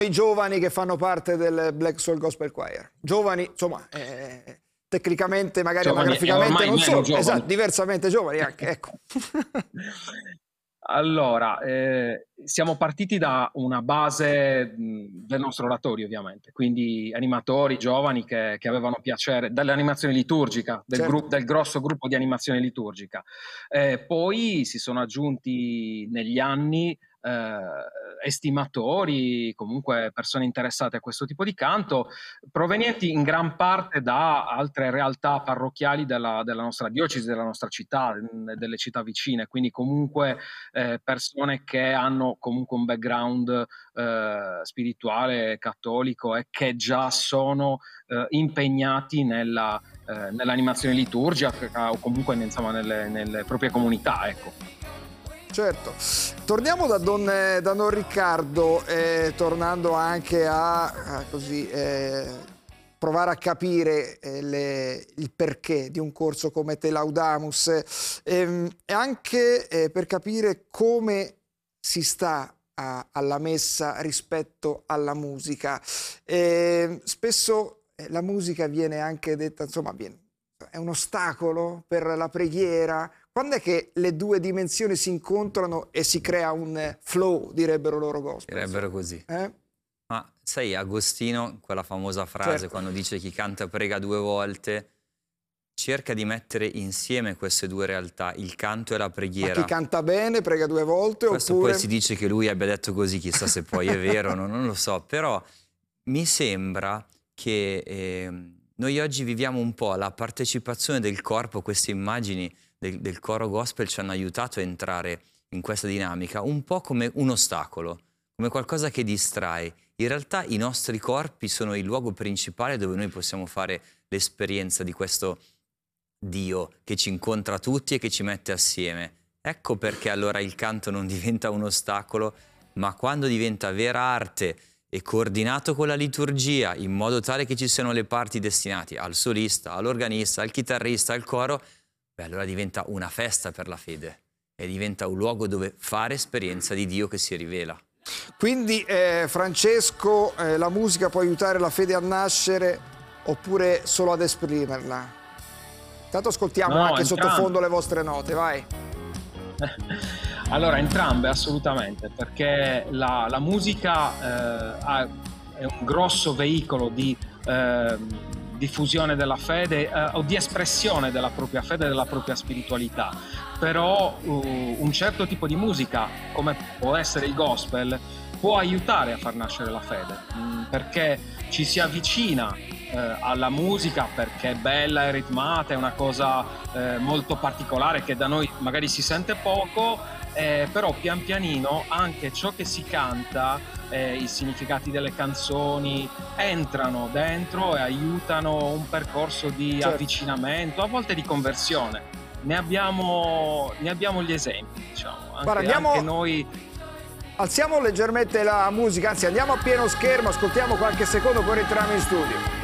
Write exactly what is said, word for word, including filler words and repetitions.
I giovani che fanno parte del Black Soul Gospel Choir. Giovani, insomma, eh, tecnicamente, magari Giovani, anagraficamente non sono, giovani. esatto, diversamente giovani anche, ecco. Allora, eh, siamo partiti da una base mh, del nostro oratorio, ovviamente, quindi animatori giovani che, che avevano piacere dell'animazione liturgica, del, Certo. gru- del grosso gruppo di animazione liturgica. Eh, poi si sono aggiunti negli anni eh, estimatori, comunque persone interessate a questo tipo di canto, provenienti in gran parte da altre realtà parrocchiali della, della nostra diocesi, della nostra città, delle città vicine, quindi comunque eh, persone che hanno comunque un background eh, spirituale, cattolico e che già sono eh, impegnati nella, eh, nell'animazione liturgica o comunque insomma, nelle, nelle proprie comunità, ecco. Certo. Torniamo da Don, da don Riccardo, eh, tornando anche a, a così, eh, provare a capire eh, le, il perché di un corso come Te Laudamus, ehm, e anche eh, per capire come si sta a, alla messa rispetto alla musica. Eh, spesso eh, la musica viene anche detta, insomma, viene, è un ostacolo per la preghiera. Quando è che le due dimensioni si incontrano e si crea un flow, direbbero loro gospel? Direbbero così. Eh? Ma sai, Agostino, quella famosa frase, Certo. quando dice chi canta prega due volte, cerca di mettere insieme queste due realtà, il canto e la preghiera. Ma chi canta bene prega due volte? Questo oppure... poi si dice che lui abbia detto così, chissà se poi è vero, no, non lo so, però mi sembra che eh, noi oggi viviamo un po' la partecipazione del corpo, queste immagini del, del coro gospel ci hanno aiutato a entrare in questa dinamica, un po' come un ostacolo, come qualcosa che distrae. In realtà i nostri corpi sono il luogo principale dove noi possiamo fare l'esperienza di questo Dio che ci incontra tutti e che ci mette assieme. Ecco perché allora il canto non diventa un ostacolo, ma quando diventa vera arte e coordinato con la liturgia, in modo tale che ci siano le parti destinate al solista, all'organista, al chitarrista, al coro, beh, allora diventa una festa per la fede e diventa un luogo dove fare esperienza di Dio che si rivela. Quindi, eh, Francesco, eh, la musica può aiutare la fede a nascere oppure solo ad esprimerla? Intanto ascoltiamo No, anche entrambe. sottofondo le vostre note, vai. Allora, entrambe assolutamente, perché la, la musica eh, ha, è un grosso veicolo di eh, diffusione della fede eh, o di espressione della propria fede e della propria spiritualità. Però uh, un certo tipo di musica, come può essere il gospel, può aiutare a far nascere la fede, mh, perché ci si avvicina eh, alla musica perché è bella, è ritmata, è una cosa eh, molto particolare che da noi magari si sente poco, eh, però pian pianino anche ciò che si canta, eh, i significati delle canzoni entrano dentro e aiutano un percorso di Certo. avvicinamento, a volte di conversione. Ne abbiamo, ne abbiamo gli esempi, diciamo. Anche, Guarda, andiamo... anche noi... Alziamo leggermente la musica, anzi andiamo a pieno schermo, ascoltiamo qualche secondo, poi rientriamo in studio.